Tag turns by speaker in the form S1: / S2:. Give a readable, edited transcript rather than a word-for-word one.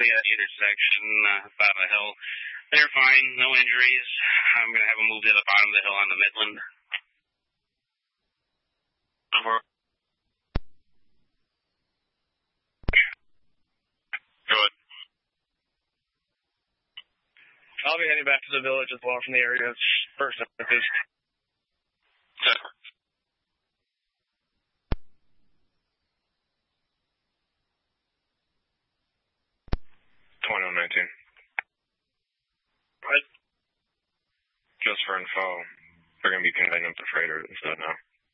S1: the intersection by the hill. They're fine, no injuries. I'm going to have them move to the bottom of the hill on the Midland. Over. Good.
S2: I'll be heading back to the village as well from the area of First Northeast.
S1: Good.
S3: 2019.
S2: What?
S3: Just for info, we're going to be conveying up the freighter instead now.